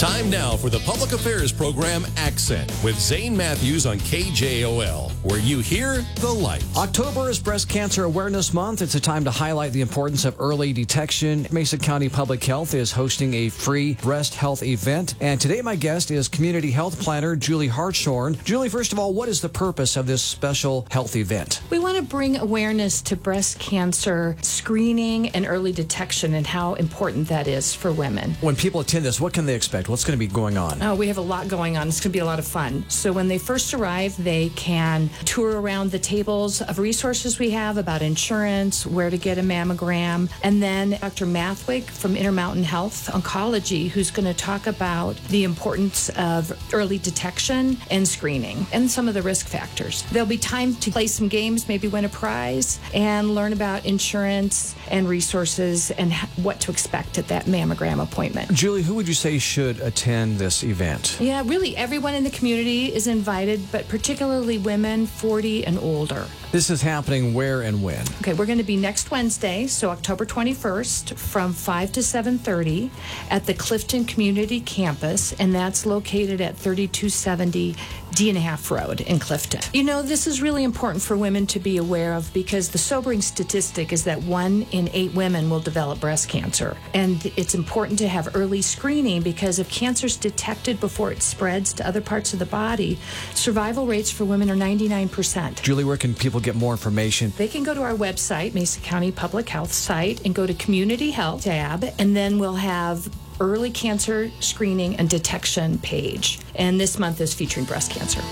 Time now for the public affairs program Accent with Zane Matthews on KJOL, where you hear the light. October is Breast Cancer Awareness Month. It's a time to highlight the importance of early detection. Mesa County Public Health is hosting a free breast health event. And today my guest is community health planner Julie Hartshorn. Julie, first of all, what is the purpose of this special health event? We want to bring awareness to breast cancer screening and early detection and how important that is for women. When people attend this, what can they expect? What's going to be going on? Oh, we have a lot going on. It's going to be a lot of fun. So when they first arrive, they can tour around the tables of resources we have about insurance, where to get a mammogram, and then Dr. Mathwig from Intermountain Health Oncology, who's going to talk about the importance of early detection and screening and some of the risk factors. There'll be time to play some games, maybe win a prize, and learn about insurance and resources and what to expect at that mammogram appointment. Julie, who would you say should attend this event? Yeah, really, everyone in the community is invited, but particularly women 40 and older. This is happening where and when? Okay, we're going to be next Wednesday, so October 21st, from 5 to 7:30 at the Clifton Community Campus, and that's located at 3270 D&a-half Road in Clifton. You know, this is really important for women to be aware of because the sobering statistic is that 1 in 8 women will develop breast cancer. And it's important to have early screening because if cancer is detected before it spreads to other parts of the body, survival rates for women are 99%. Julie, where can people get more information? They can go to our website, Mesa County Public Health site, and go to Community Health tab, and then we'll have early cancer screening and detection page. And this month is featuring breast cancer.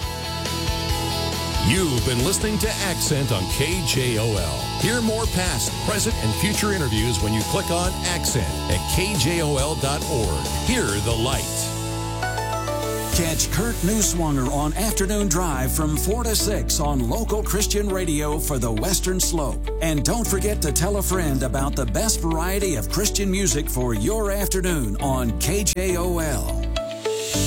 You've been listening to Accent on KJOL. Hear more past, present, and future interviews when you click on Accent at KJOL.org. Hear the light. Catch Kurt Neuswanger on Afternoon Drive from 4 to 6 on local Christian radio for the Western Slope. And don't forget to tell a friend about the best variety of Christian music for your afternoon on KJOL.